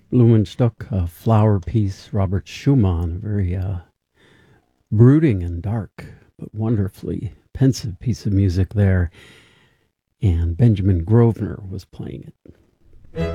Blumenstock, a flower piece, Robert Schumann, a very brooding and dark, but wonderfully pensive piece of music there. And Benjamin Grosvenor was playing it.